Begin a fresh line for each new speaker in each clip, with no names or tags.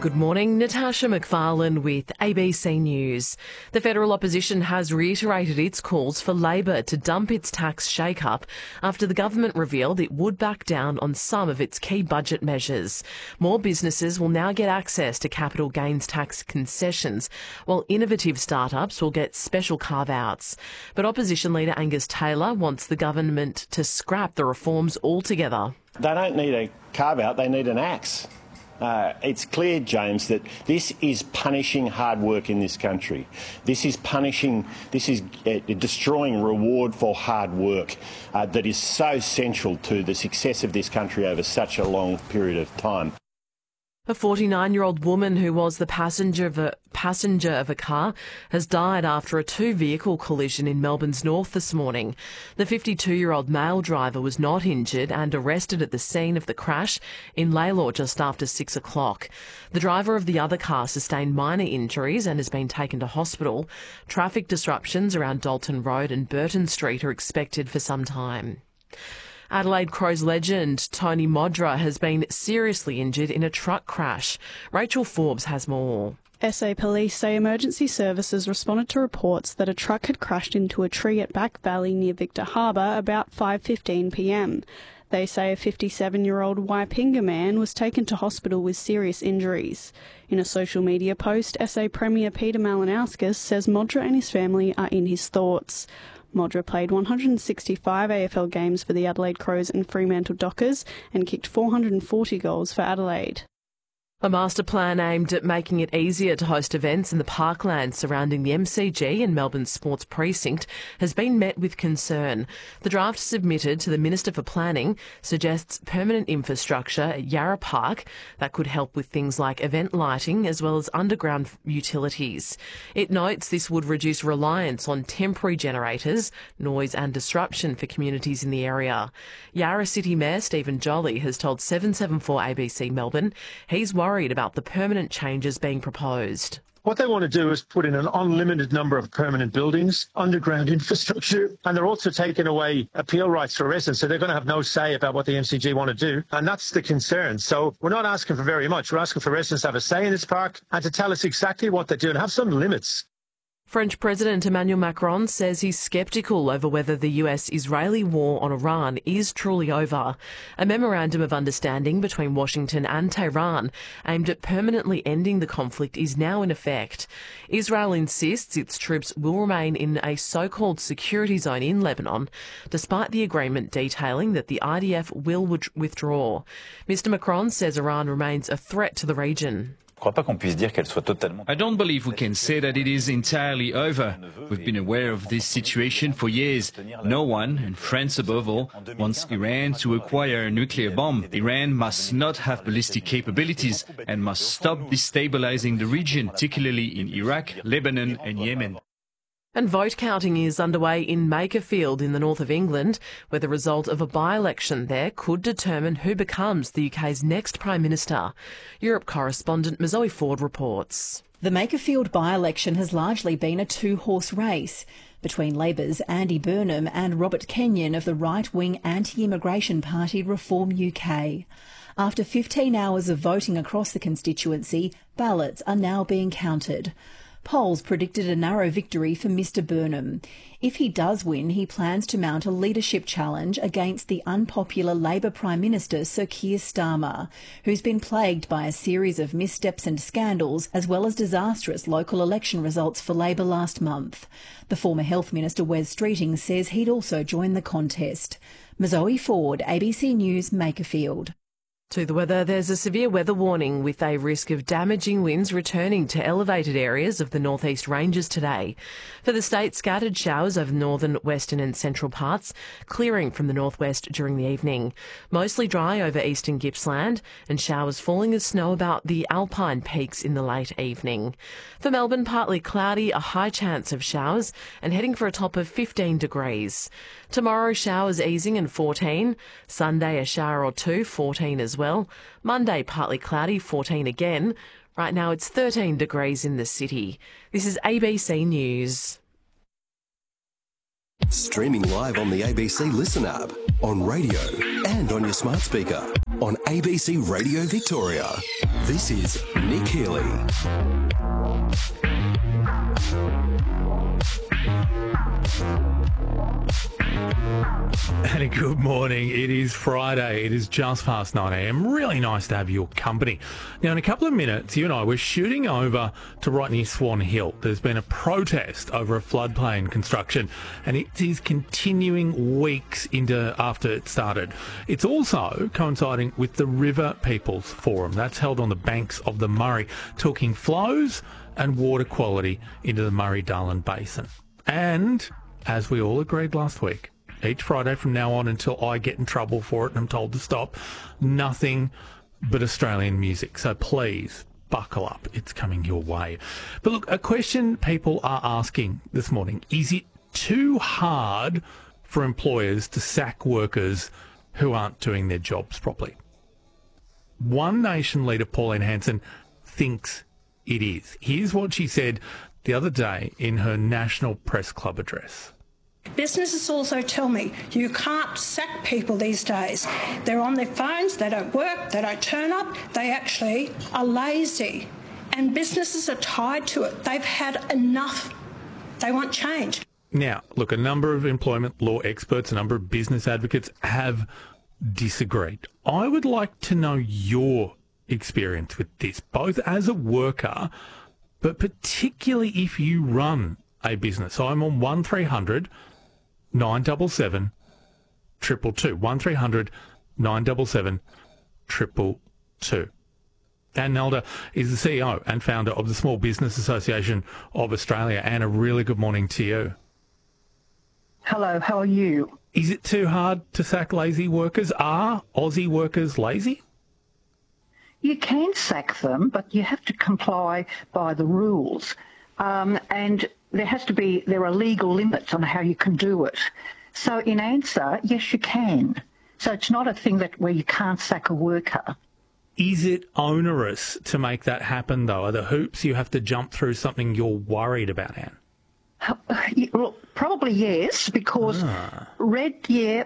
Good morning, Natasha McFarlane with ABC News. The federal opposition has reiterated its calls for Labor to dump its tax shake-up after the government revealed it would back down on some of its key budget measures. More businesses will now get access to capital gains tax concessions, while innovative startups will get special carve-outs. But opposition leader Angus Taylor wants the government to scrap the reforms altogether.
They don't need a carve-out, they need an axe. It's clear, James, that this is punishing hard work in this country. This is destroying reward for hard work that is so central to the success of this country over such a long period of time.
A 49-year-old woman who was the passenger of a car has died after a two-vehicle collision in Melbourne's north this morning. The 52-year-old male driver was not injured and arrested at the scene of the crash in Lalor just after 6 o'clock. The driver of the other car sustained minor injuries and has been taken to hospital. Traffic disruptions around Dalton Road and Burton Street are expected for some time. Adelaide Crows legend Tony Modra has been seriously injured in a truck crash. Rachel Forbes has more.
SA police say emergency services responded to reports that a truck had crashed into a tree at Back Valley near Victor Harbour about 5:15pm. They say a 57-year-old Waipinga man was taken to hospital with serious injuries. In a social media post, SA Premier Peter Malinauskas says Modra and his family are in his thoughts. Modra played 165 AFL games for the Adelaide Crows and Fremantle Dockers and kicked 440 goals for Adelaide.
A master plan aimed at making it easier to host events in the parkland surrounding the MCG and Melbourne Sports Precinct has been met with concern. The draft submitted to the Minister for Planning suggests permanent infrastructure at Yarra Park that could help with things like event lighting as well as underground utilities. It notes this would reduce reliance on temporary generators, noise and disruption for communities in the area. Yarra City Mayor Stephen Jolly has told 774 ABC Melbourne he's worried about the permanent changes being proposed.
What they want to do is put in an unlimited number of permanent buildings, underground infrastructure, and they're also taking away appeal rights for residents, so they're going to have no say about what the MCG want to do, and that's the concern. So we're not asking for very much. We're asking for residents to have a say in this park and to tell us exactly what they do and have some limits.
French President Emmanuel Macron says he's sceptical over whether the US-Israeli war on Iran is truly over. A memorandum of understanding between Washington and Tehran aimed at permanently ending the conflict is now in effect. Israel insists its troops will remain in a so-called security zone in Lebanon, despite the agreement detailing that the IDF will withdraw. Mr Macron says Iran remains a threat to the region.
I don't believe we can say that it is entirely over. We've been aware of this situation for years. No one, and France above all, wants Iran to acquire a nuclear bomb. Iran must not have ballistic capabilities and must stop destabilizing the region, particularly in Iraq, Lebanon and Yemen.
And vote counting is underway in Makerfield in the north of England, where the result of a by-election there could determine who becomes the UK's next Prime Minister. Europe correspondent Zoe Ford reports.
The Makerfield by-election has largely been a two-horse race between Labor's Andy Burnham and Robert Kenyon of the right-wing anti-immigration party Reform UK. After 15 hours of voting across the constituency, ballots are now being counted. Polls predicted a narrow victory for Mr Burnham. If he does win, he plans to mount a leadership challenge against the unpopular Labor Prime Minister Sir Keir Starmer, who's been plagued by a series of missteps and scandals, as well as disastrous local election results for Labor last month. The former Health Minister Wes Streeting says he'd also join the contest. Zoe Ford, ABC News, Makerfield.
To the weather, there's a severe weather warning with a risk of damaging winds returning to elevated areas of the northeast ranges today. For the state, scattered showers over northern, western and central parts, clearing from the northwest during the evening. Mostly dry over eastern Gippsland and showers falling as snow about the alpine peaks in the late evening. For Melbourne, partly cloudy, a high chance of showers and heading for a top of 15 degrees. Tomorrow, showers easing and 14. Sunday, a shower or two, 14 as well. Monday, partly cloudy, 14 again. Right now, it's 13 degrees in the city. This is ABC News.
Streaming live on the ABC Listen app, on radio and on your smart speaker, on ABC Radio Victoria. This is Nick Healy.
And a good morning. It is Friday. It is just past 9 a.m. Really nice to have your company. Now, in a couple of minutes, you and I, we're shooting over to right near Swan Hill. There's been a protest over a floodplain construction, and it is continuing weeks into after it started. It's also coinciding with the River People's Forum. That's held on the banks of the Murray, talking flows and water quality into the Murray-Darling Basin. And, as we all agreed last week, each Friday from now on until I get in trouble for it and I'm told to stop, nothing but Australian music. So please, buckle up. It's coming your way. But look, a question people are asking this morning, is it too hard for employers to sack workers who aren't doing their jobs properly? One Nation leader, Pauline Hanson, thinks it is. Here's what she said the other day in her National Press Club address.
Businesses also tell me you can't sack people these days. They're on their phones, they don't work, they don't turn up, they actually are lazy. And businesses are tied to it. They've had enough. They want change.
Now, look, a number of employment law experts, a number of business advocates have disagreed. I would like to know your experience with this, both as a worker, but particularly if you run a business. So I'm on 1300 977 222. 1300 977 222. Anne Nelder is the CEO and founder of the Small Business Association of Australia. Anne, a really good morning to you.
Hello, how are you?
Is it too hard to sack lazy workers? Are Aussie workers lazy?
You can sack them, but you have to comply by the rules. And there are legal limits on how you can do it. So in answer, yes, you can. So it's not a thing where you can't sack a worker.
Is it onerous to make that happen, though? Are the hoops you have to jump through something you're worried about, Anne?
Well, probably yes, because red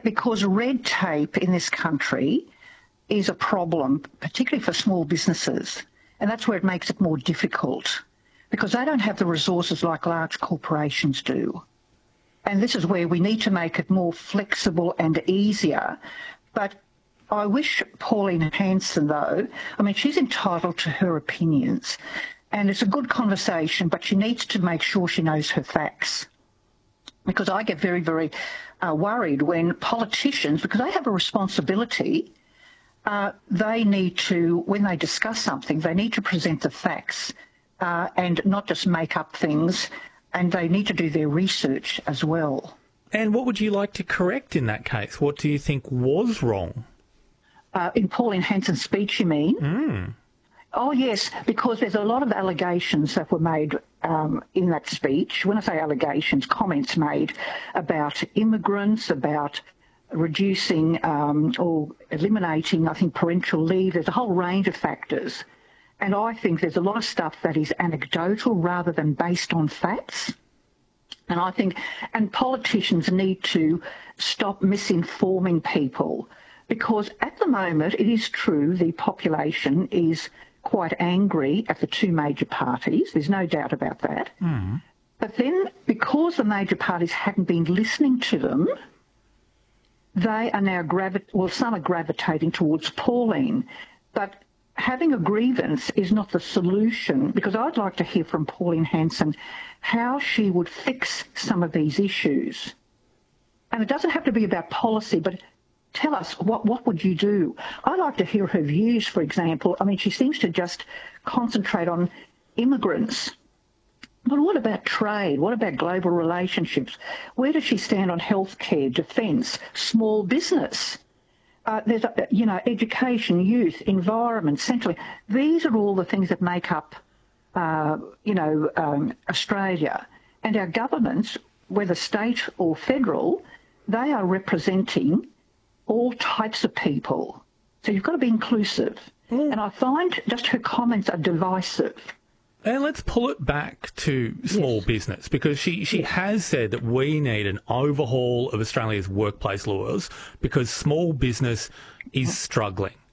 tape in this country is a problem, particularly for small businesses. And that's where it makes it more difficult, because they don't have the resources like large corporations do. And this is where we need to make it more flexible and easier. But I wish Pauline Hanson, though, she's entitled to her opinions. And it's a good conversation, but she needs to make sure she knows her facts. Because I get very, very worried when politicians, because they have a responsibility, they need to, when they discuss something, they need to present the facts and not just make up things, and they need to do their research as well.
And what would you like to correct in that case? What do you think was wrong?
In Pauline Hanson's speech, you mean? Oh, yes, because there's a lot of allegations that were made in that speech. When I say allegations, comments made about immigrants, about reducing or eliminating, I think, parental leave. There's a whole range of factors. And I think there's a lot of stuff that is anecdotal rather than based on facts. And I think, and politicians need to stop misinforming people, because at the moment it is true the population is quite angry at the two major parties. There's no doubt about that. But then, because the major parties hadn't been listening to them, they are now some are gravitating towards Pauline. But having a grievance is not the solution, because I'd like to hear from Pauline Hanson how she would fix some of these issues. And it doesn't have to be about policy, but tell us, what would you do? I'd like to hear her views, for example. She seems to just concentrate on immigrants. But what about trade? What about global relationships? Where does she stand on healthcare, defence, small business? There's, education, youth, environment, centrally. These are all the things that make up, Australia. And our governments, whether state or federal, they are representing all types of people. So you've got to be inclusive. And I find just her comments are divisive.
And let's pull it back to small business, because she has said that we need an overhaul of Australia's workplace laws because small business is struggling.